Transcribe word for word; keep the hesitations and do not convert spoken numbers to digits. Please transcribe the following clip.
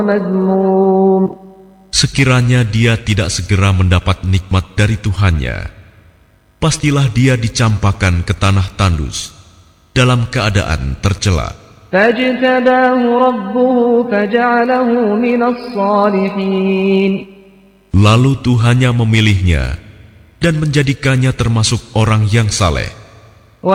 مذموم. Sekiranya dia tidak segera mendapat nikmat dari Tuhannya, pastilah dia dicampakkan ke tanah tandus dalam keadaan tercela. فاجتباه ربه فجعله من الصالحين. Lalu Tuhannya memilihnya dan menjadikannya termasuk orang yang saleh.